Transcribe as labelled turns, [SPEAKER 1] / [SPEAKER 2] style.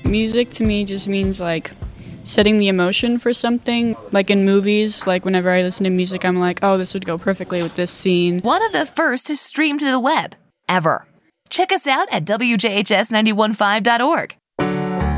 [SPEAKER 1] Music to me just means like setting the emotion for something. Like in movies, like whenever I listen to music, I'm like, oh, this would go perfectly with this scene.
[SPEAKER 2] One of the first to stream to the web, ever. Check us out at WJHS915.org.